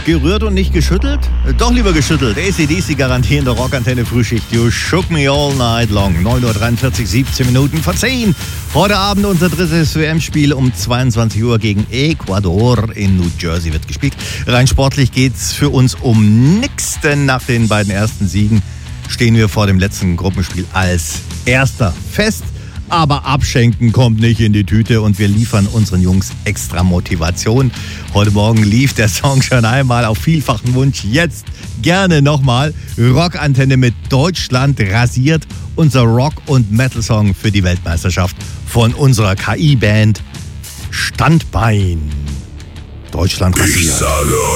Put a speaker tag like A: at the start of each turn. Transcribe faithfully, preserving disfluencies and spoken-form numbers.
A: Gerührt und nicht geschüttelt? Doch lieber geschüttelt. A C D C garantierende Rockantenne Frühschicht. You shook me all night long. neun Uhr dreiundvierzig, siebzehn Minuten vor zehn. Heute Abend unser drittes W M-Spiel um zweiundzwanzig Uhr gegen Ecuador in New Jersey wird gespielt. Rein sportlich geht's für uns um nix, denn nach den beiden ersten Siegen stehen wir vor dem letzten Gruppenspiel als Erster fest. Aber abschenken kommt nicht in die Tüte und wir liefern unseren Jungs extra Motivation. Heute Morgen lief der Song schon einmal auf vielfachen Wunsch. Jetzt gerne nochmal. Rockantenne mit Deutschland rasiert. Unser Rock- und Metal-Song für die Weltmeisterschaft von unserer K I-Band Standbein. Deutschland rasiert.